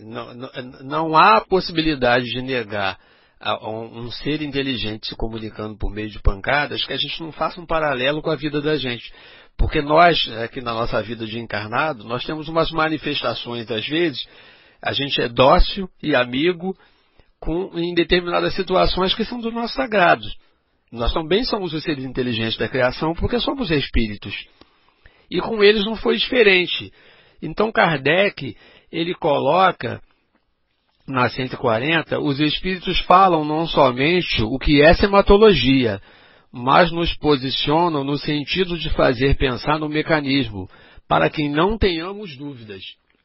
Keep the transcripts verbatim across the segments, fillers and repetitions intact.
não, não, não há possibilidade de negar a um, um ser inteligente se comunicando por meio de pancadas que a gente não faça um paralelo com a vida da gente. Porque nós, aqui na nossa vida de encarnado, nós temos umas manifestações, às vezes, a gente é dócil e amigo com, em determinadas situações que são dos nossos sagrados. Nós também somos os seres inteligentes da criação porque somos espíritos. E com eles não foi diferente. Então Kardec, ele coloca, na cento e quarenta, os espíritos falam não somente o que é sematologia, mas nos posicionam no sentido de fazer pensar no mecanismo, para que não tenhamos dúvidas.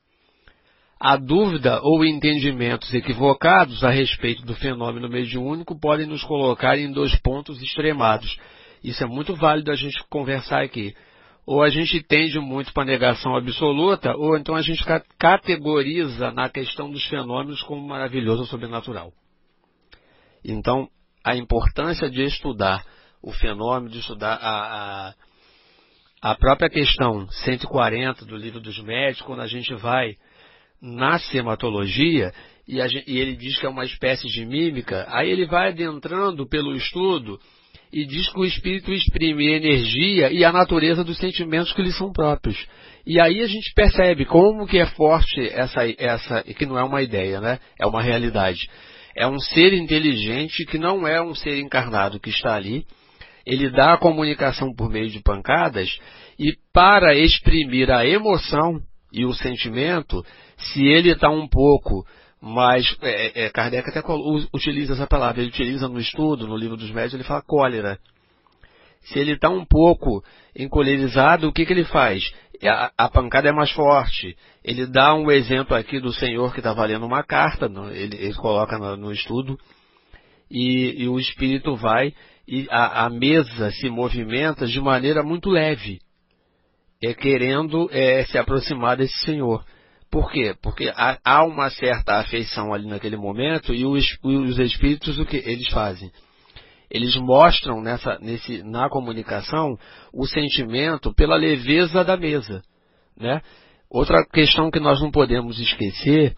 A dúvida ou entendimentos equivocados a respeito do fenômeno mediúnico podem nos colocar em dois pontos extremados. Isso é muito válido a gente conversar aqui. Ou a gente tende muito para a negação absoluta, ou então a gente categoriza na questão dos fenômenos como maravilhoso ou sobrenatural. Então, a importância de estudar o fenômeno, de estudar a, a, a própria questão cento e quarenta do Livro dos Médiuns, quando a gente vai na sematologia, e, a gente, e ele diz que é uma espécie de mímica, aí ele vai adentrando pelo estudo e diz que o espírito exprime energia e a natureza dos sentimentos que lhe são próprios. E aí a gente percebe como que é forte essa, essa, que não é uma ideia, né? É uma realidade. É um ser inteligente que não é um ser encarnado que está ali. Ele dá a comunicação por meio de pancadas e para exprimir a emoção e o sentimento, se ele está um pouco mais... É, é, Kardec até utiliza essa palavra, ele utiliza no estudo, no Livro dos Médiuns, ele fala cólera. Se ele está um pouco encolerizado, o que, que ele faz? A, a pancada é mais forte. Ele dá um exemplo aqui do senhor que está lendo uma carta, no, ele, ele coloca no, no estudo, e, e o espírito vai, e a, a mesa se movimenta de maneira muito leve, é, querendo é, se aproximar desse senhor. Por quê? Porque há, há uma certa afeição ali naquele momento, e os, os espíritos, o que eles fazem? Eles mostram nessa, nesse, na comunicação o sentimento pela leveza da mesa, né? Outra questão que nós não podemos esquecer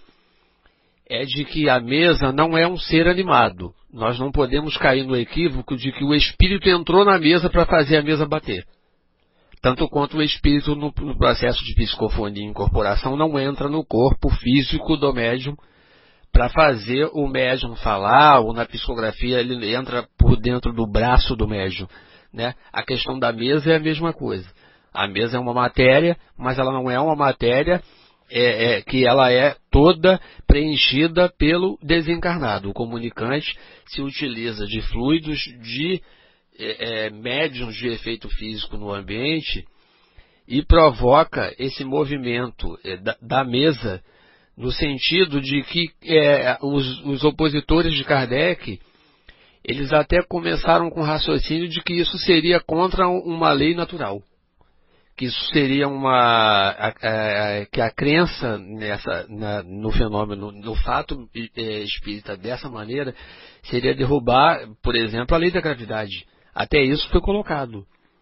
é de que a mesa não é um ser animado. Nós não podemos cair no equívoco de que o espírito entrou na mesa para fazer a mesa bater. Tanto quanto o espírito no, no processo de psicofonia e incorporação não entra no corpo físico do médium para fazer o médium falar, ou na psicografia ele entra por dentro do braço do médium, né? A questão da mesa é a mesma coisa. A mesa é uma matéria, mas ela não é uma matéria é, é, que ela é toda preenchida pelo desencarnado. O comunicante se utiliza de fluidos, de é, é, médiums de efeito físico no ambiente e provoca esse movimento é, da, da mesa, no sentido de que é, os, os opositores de Kardec, eles até começaram com o raciocínio de que isso seria contra uma lei natural. Que isso seria uma... A, a, que a crença nessa, na, no fenômeno, no fato é, espírita dessa maneira, seria derrubar, por exemplo, a lei da gravidade. Até isso foi colocado.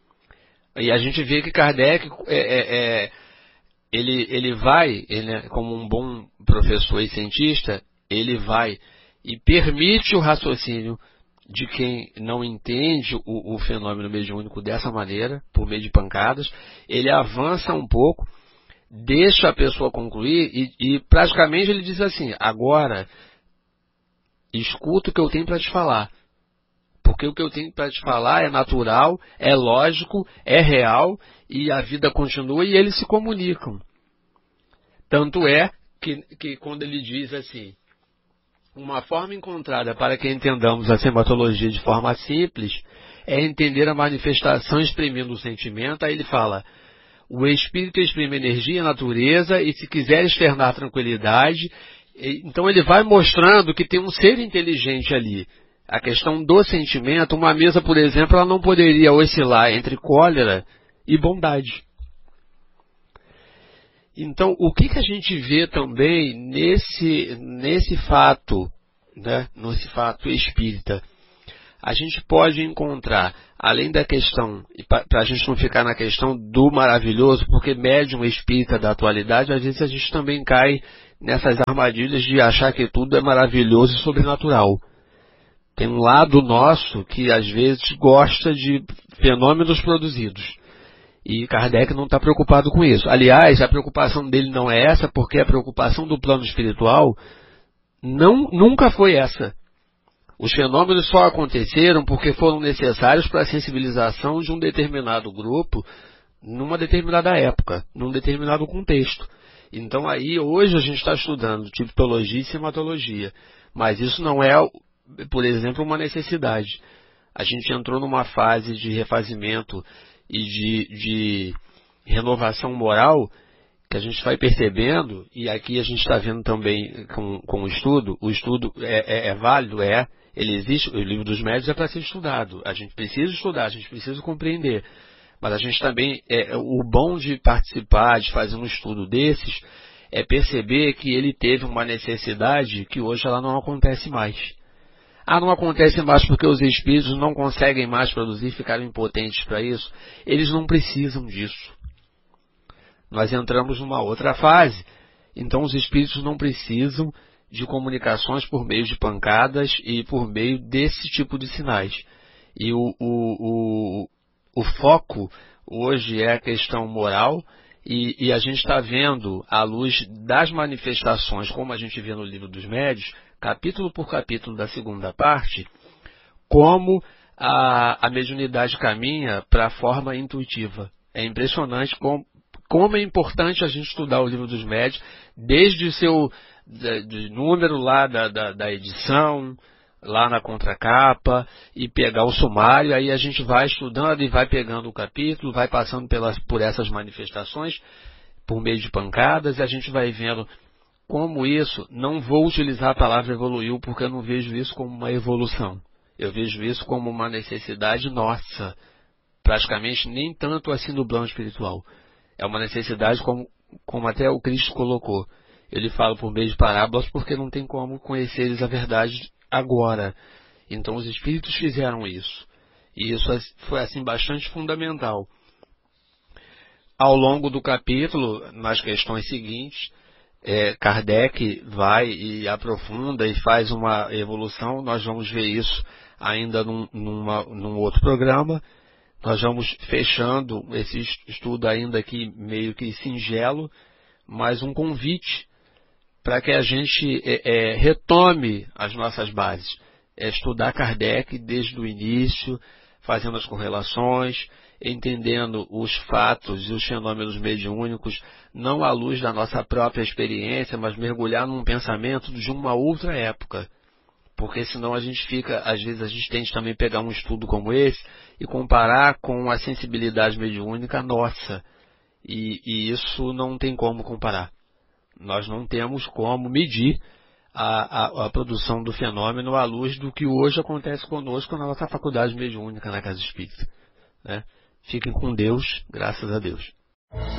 E a gente vê que Kardec... É, é, é, Ele, ele vai, ele, como um bom professor e cientista, ele vai e permite o raciocínio de quem não entende o, o fenômeno mediúnico dessa maneira, por meio de pancadas. Ele avança um pouco, deixa a pessoa concluir e, e praticamente ele diz assim: agora, escuta o que eu tenho para te falar. Porque o que eu tenho para te falar é natural, é lógico, é real, e a vida continua e eles se comunicam. Tanto é que, que quando ele diz assim, uma forma encontrada para que entendamos a sematologia de forma simples, é entender a manifestação exprimindo o sentimento. Aí ele fala, o espírito exprime energia, natureza, e se quiser externar tranquilidade, então ele vai mostrando que tem um ser inteligente ali. A questão do sentimento, uma mesa, por exemplo, ela não poderia oscilar entre cólera e bondade. Então, o que, que a gente vê também nesse, nesse fato, né, nesse fato espírita? A gente pode encontrar, além da questão, para a gente não ficar na questão do maravilhoso, porque médium espírita da atualidade, às vezes a gente também cai nessas armadilhas de achar que tudo é maravilhoso e sobrenatural. Tem um lado nosso que às vezes gosta de fenômenos produzidos. E Kardec não está preocupado com isso. Aliás, a preocupação dele não é essa, porque a preocupação do plano espiritual não, nunca foi essa. Os fenômenos só aconteceram porque foram necessários para a sensibilização de um determinado grupo numa determinada época, num determinado contexto. Então aí, hoje a gente está estudando tipologia e sematologia, mas isso não é, por exemplo, uma necessidade. A gente entrou numa fase de refazimento e de, de renovação moral que a gente vai percebendo, e aqui a gente está vendo também com, com o estudo, o estudo é, é, é válido, é, ele existe, o livro dos médios é para ser estudado, a gente precisa estudar, a gente precisa compreender, mas a gente também, é, o bom de participar, de fazer um estudo desses, é perceber que ele teve uma necessidade que hoje ela não acontece mais. Ah, não acontece mais porque os espíritos não conseguem mais produzir, ficaram impotentes para isso. Eles não precisam disso. Nós entramos numa outra fase. Então os espíritos não precisam de comunicações por meio de pancadas e por meio desse tipo de sinais. E o, o, o, o foco hoje é a questão moral, e, e a gente está vendo, à luz das manifestações, como a gente vê no livro dos médios, capítulo por capítulo da segunda parte, como a, a mediunidade caminha para a forma intuitiva. É impressionante como, como é importante a gente estudar o livro dos médios, desde o seu de, de número lá da, da, da edição, lá na contracapa, e pegar o sumário, aí a gente vai estudando e vai pegando o capítulo, vai passando pelas, por essas manifestações, por meio de pancadas, e a gente vai vendo como isso, não vou utilizar a palavra evoluiu, porque eu não vejo isso como uma evolução. Eu vejo isso como uma necessidade nossa, praticamente nem tanto assim no plano espiritual. É uma necessidade como, como até o Cristo colocou. Ele fala por meio de parábolas porque não tem como conhecer eles a verdade agora. Então os espíritos fizeram isso. E isso foi assim bastante fundamental. Ao longo do capítulo, nas questões seguintes, é, Kardec vai e aprofunda e faz uma evolução. Nós vamos ver isso ainda num, numa, num outro programa. Nós vamos fechando esse estudo ainda aqui meio que singelo, mas um convite para que a gente é, é, retome as nossas bases. É estudar Kardec desde o início, fazendo as correlações, entendendo os fatos e os fenômenos mediúnicos, não à luz da nossa própria experiência, mas mergulhar num pensamento de uma outra época. Porque senão a gente fica, às vezes a gente tende também pegar um estudo como esse e comparar com a sensibilidade mediúnica nossa. E, e isso não tem como comparar. Nós não temos como medir a, a, a produção do fenômeno à luz do que hoje acontece conosco na nossa faculdade mediúnica na Casa Espírita, né? Fiquem com Deus, graças a Deus.